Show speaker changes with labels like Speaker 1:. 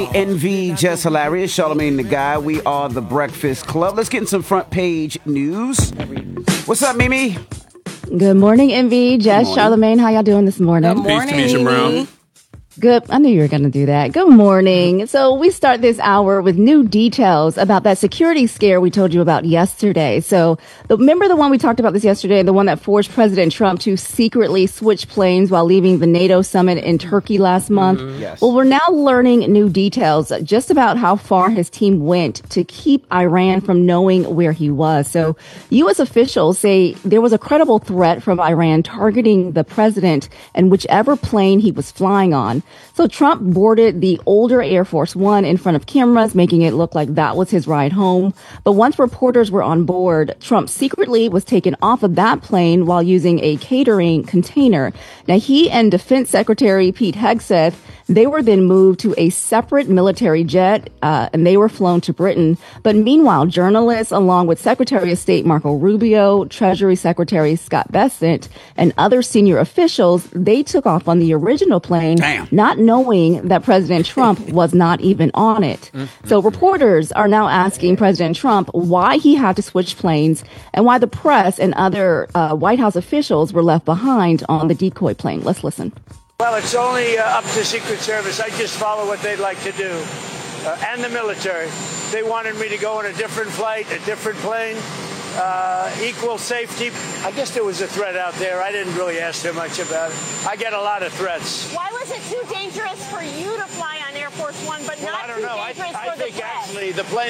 Speaker 1: Envy, Just Hilarious, Charlamagne the Guy. We are the Breakfast Club. Let's get in some front page news. What's up, Mimi?
Speaker 2: Good morning, Envy, Jess, Charlamagne. How y'all doing this morning?
Speaker 3: Good morning.
Speaker 4: Peace, Tanisha Brown.
Speaker 2: Good. I knew you were going to do that. Good morning. So we start this hour with new details about that security scare we told you about yesterday. So remember the one we talked about this yesterday, the one that forced President Trump to secretly switch planes while leaving the NATO summit in Turkey last month?
Speaker 1: Yes.
Speaker 2: Well, we're now learning new details just about how far his team went to keep Iran from knowing where he was. So U.S. officials say there was a credible threat from Iran targeting the president and whichever plane he was flying on. So Trump boarded the older Air Force One in front of cameras, making it look like that was his ride home. But once reporters were on board, Trump secretly was taken off of that plane while using a catering container. Now, he and Defense Secretary Pete Hegseth, they were then moved to a separate military jet, and they were flown to Britain. But meanwhile, journalists, along with Secretary of State Marco Rubio, Treasury Secretary Scott Bessent, and other senior officials, they took off on the original plane, not knowing that President Trump was not even on it. So reporters are now asking President Trump why he had to switch planes and why the press and other White House officials were left behind on the decoy plane. Let's listen.
Speaker 5: Well, it's only up to Secret Service. I just follow what they'd like to do. And the military. They wanted me to go on a different flight, a different plane, equal safety. I guess there was a threat out there. I didn't really ask too much about it. I get a lot of threats.
Speaker 6: Why was it too dangerous for you to fly on Air Force One, but not
Speaker 5: I don't know.
Speaker 6: too dangerous
Speaker 5: I
Speaker 6: for the
Speaker 5: think
Speaker 6: press?
Speaker 5: actually the plane